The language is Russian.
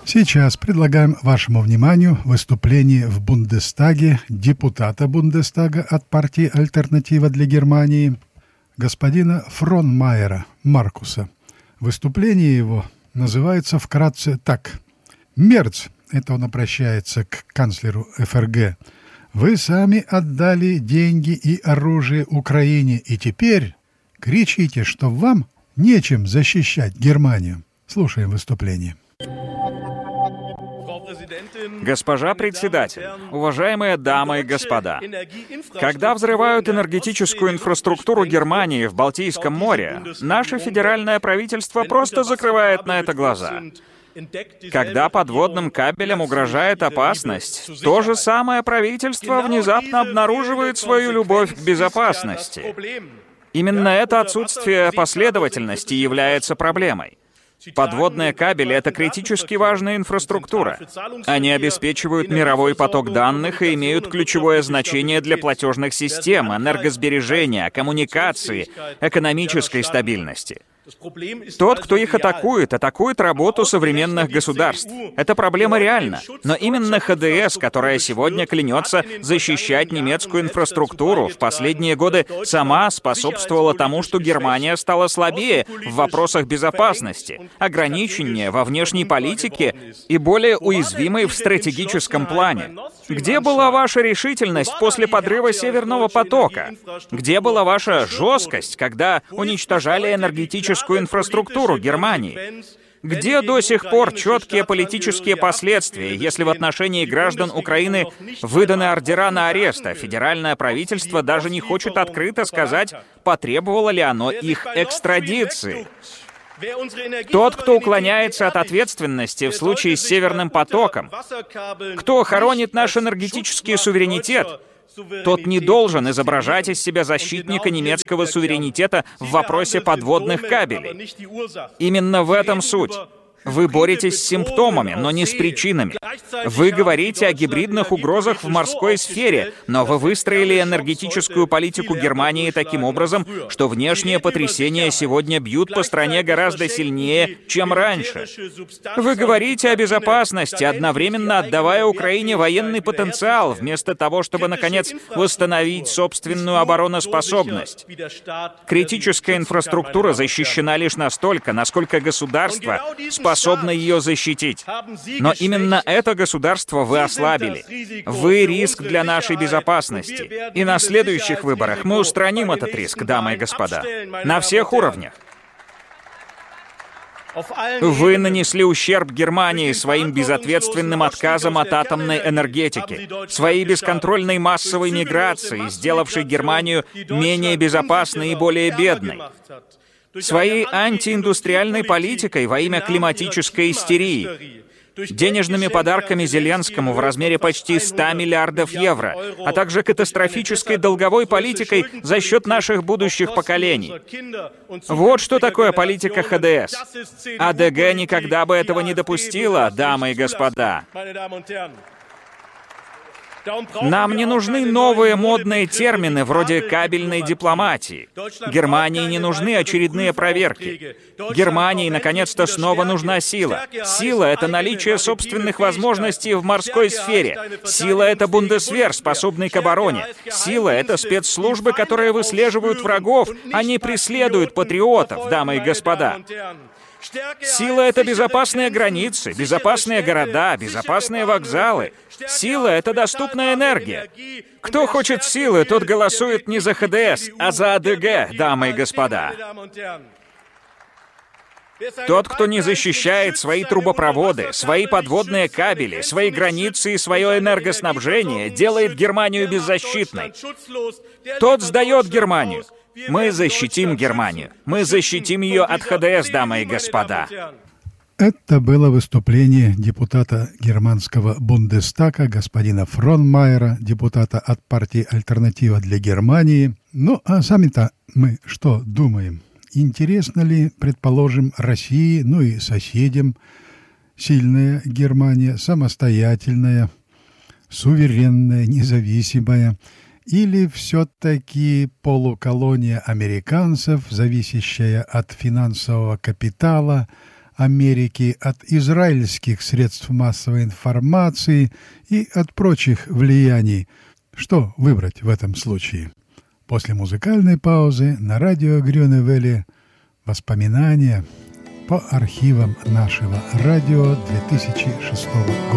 Сейчас предлагаем вашему вниманию выступление в Бундестаге депутата Бундестага от партии «Альтернатива для Германии» господина Фронмайера Маркуса. Выступление его называется вкратце так. «Мерц», это он обращается к канцлеру ФРГ, «вы сами отдали деньги и оружие Украине, и теперь кричите, что вам нечем защищать Германию». Слушаем выступление. Госпожа председатель, уважаемые дамы и господа, когда взрывают энергетическую инфраструктуру Германии в Балтийском море, наше федеральное правительство просто закрывает на это глаза. Когда подводным кабелям угрожает опасность, то же самое правительство внезапно обнаруживает свою любовь к безопасности. Именно это отсутствие последовательности является проблемой. Подводные кабели — это критически важная инфраструктура. Они обеспечивают мировой поток данных и имеют ключевое значение для платежных систем, энергосбережения, коммуникации, экономической стабильности. Тот, кто их атакует работу современных государств. Эта проблема реальна. Но именно ХДС, которая сегодня клянется защищать немецкую инфраструктуру, в последние годы сама способствовала тому, что Германия стала слабее в вопросах безопасности, ограниченнее во внешней политике и более уязвимой в стратегическом плане. Где была ваша решительность после подрыва Северного потока? Где была ваша жесткость, когда уничтожали энергетическую инфраструктуру Германии? Где до сих пор четкие политические последствия, если в отношении граждан Украины выданы ордера на арест, а федеральное правительство даже не хочет открыто сказать, потребовало ли оно их экстрадиции? Тот, кто уклоняется от ответственности в случае с Северным потоком, кто хоронит наш энергетический суверенитет, тот не должен изображать из себя защитника немецкого суверенитета в вопросе подводных кабелей. Именно в этом суть. Вы боретесь с симптомами, но не с причинами. Вы говорите о гибридных угрозах в морской сфере, но вы выстроили энергетическую политику Германии таким образом, что внешние потрясения сегодня бьют по стране гораздо сильнее, чем раньше. Вы говорите о безопасности, одновременно отдавая Украине военный потенциал, вместо того, чтобы, наконец, восстановить собственную обороноспособность. Критическая инфраструктура защищена лишь настолько, насколько государство способно ее защитить. Но именно это государство вы ослабили. Вы риск для нашей безопасности. И на следующих выборах мы устраним этот риск, дамы и господа. На всех уровнях. Вы нанесли ущерб Германии своим безответственным отказом от атомной энергетики, своей бесконтрольной массовой миграцией, сделавшей Германию менее безопасной и более бедной, своей антииндустриальной политикой во имя климатической истерии, денежными подарками Зеленскому в размере почти 100 миллиардов евро, а также катастрофической долговой политикой за счет наших будущих поколений. Вот что такое политика ХДС. АДГ никогда бы этого не допустила, дамы и господа. Нам не нужны новые модные термины вроде кабельной дипломатии. Германии не нужны очередные проверки. Германии, наконец-то, снова нужна сила. Сила — это наличие собственных возможностей в морской сфере. Сила — это бундесвер, способный к обороне. Сила — это спецслужбы, которые выслеживают врагов, а не преследуют патриотов, дамы и господа. Сила — это безопасные границы, безопасные города, безопасные вокзалы. Сила — это доступная энергия. Кто хочет силы, тот голосует не за ХДС, а за АДГ, дамы и господа. Тот, кто не защищает свои трубопроводы, свои подводные кабели, свои границы и свое энергоснабжение, делает Германию беззащитной. Тот сдает Германию. Мы защитим Германию. Мы защитим ее от ХДС, дамы и господа. Это было выступление депутата германского Бундестага господина Фронмайера, депутата от партии «Альтернатива для Германии». Ну, а сами-то мы что думаем? Интересно ли, предположим, России, ну и соседям, сильная Германия, самостоятельная, суверенная, независимая, или все-таки полуколония американцев, зависящая от финансового капитала, Америки, от израильских средств массовой информации и от прочих влияний. Что выбрать в этом случае? После музыкальной паузы на радио Грюне Велле воспоминания по архивам нашего радио 2006 года.